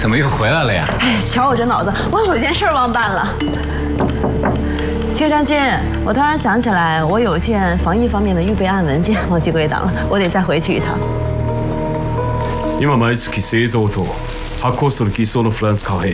怎么又回来了呀？ 哎，瞧我这脑子，我有件事忘办了。青山君，我突然想起来，我有件防疫方面的预备案文件忘记归档了，我得再回去一趟。 今毎月製造と発行する偽装のフランス貨幣